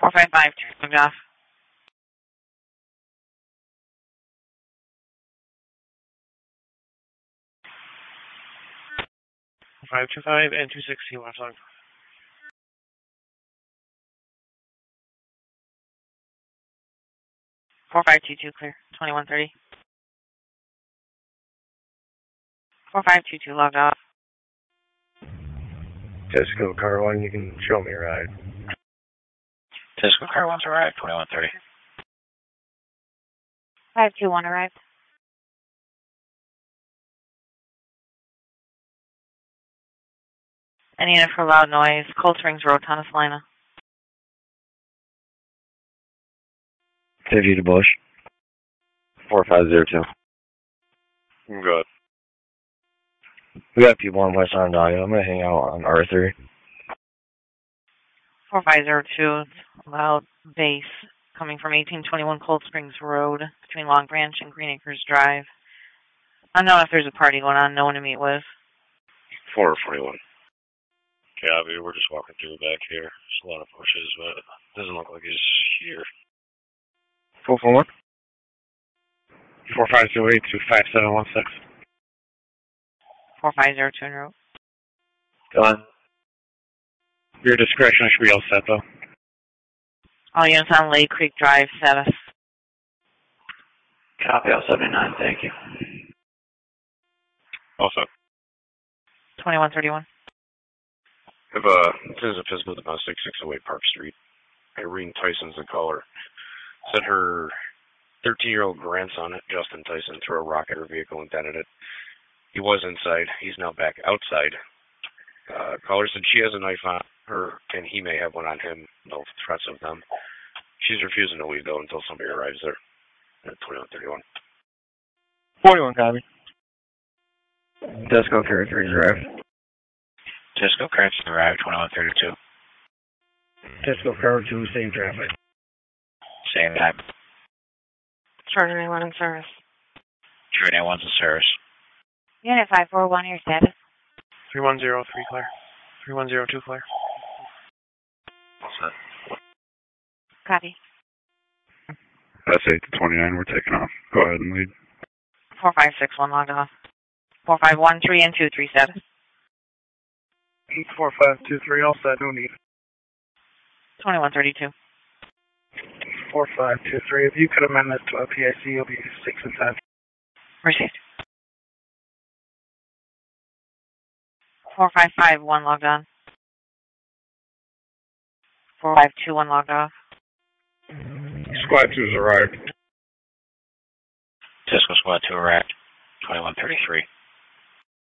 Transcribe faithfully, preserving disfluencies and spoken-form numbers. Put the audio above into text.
four five five two, logged off. five two five and two sixty left log. four five two two, clear. twenty-one thirty. four five two two, logged off. Tesco Car one, you can show me a ride. Tesco Car one's arrived, twenty-one thirty. five two one arrived. Any unit for loud noise, Cold Springs Road, Thomas Lina. Fifty to Bush. four five zero two. Good. We got people on West Onondaga. I'm going to hang out on Arthur. four five zero two, loud bass coming from eighteen twenty-one Cold Springs Road between Long Branch and Green Acres Drive. Unknown if there's a party going on, no one to meet with. four forty-one. Copy, we're just walking through the back here. There's a lot of bushes, but it doesn't look like he's here. four four one. four five zero eight two five seven one six. four five zero two en route. Go on. Your discretion, I should be all set though. All units on Lake Creek Drive, Savis. Copy, L seventy-nine, thank you. All set. twenty-one thirty-one. If, uh, this is a physical domestic, six oh eight Park Street. Irene Tyson's the caller. Said her thirteen-year-old grandson, Justin Tyson, threw a rock at her vehicle and dented it. He was inside. He's now back outside. Uh, caller said she has a knife on her, and he may have one on him. No threats of them. She's refusing to leave, though, until somebody arrives there. At twenty-one thirty-one. forty-one, copy. Tesco Car three arrived. Tesco Car three arrived, twenty-one thirty-two. Tesco Car two, same traffic. Same time. Charter A one in service. Charter A one's in service. Unit five four one, your status. three one zero three clear. three one zero two clear. All set. Copy. S eight to twenty-nine, we're taking off. Go ahead and lead. four five six one, logged off. four five one three and two three status. eight four five two three, all set, no need. twenty-one thirty-two. four five two three, if you could amend this to a P I C, you'll be six and ten. Received. four five five one, logged on. four five two one, logged off. Squad two's arrived. Tesco Squad two arrived, twenty-one thirty-three.